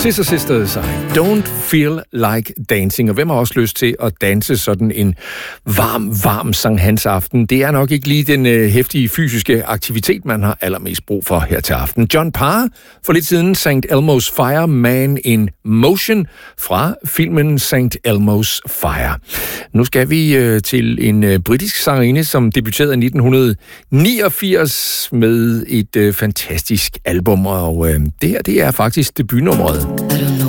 Sister Sisters, I don't feel like dancing. Og hvem har også lyst til at danse sådan en varm Sankt Hans aften? Det er nok ikke lige den heftige fysiske aktivitet, man har allermest brug for her til aften. John Parr for lidt siden St. Elmo's Fire, Man in Motion fra filmen St. Elmo's Fire. Nu skal vi til en britisk sangerinde, som debuterede i 1989 med et fantastisk album, og det her, det er faktisk debutnummeret.